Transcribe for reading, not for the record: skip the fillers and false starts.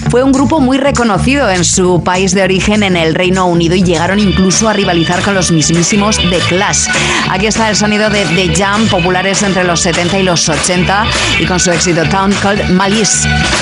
Fue un grupo muy reconocido en su país de origen, en el Reino Unido, y llegaron incluso a rivalizar con los mismísimos The Clash. Aquí está el sonido de The Jam, populares entre los 70 y los 80, y con su éxito Town Called Malice.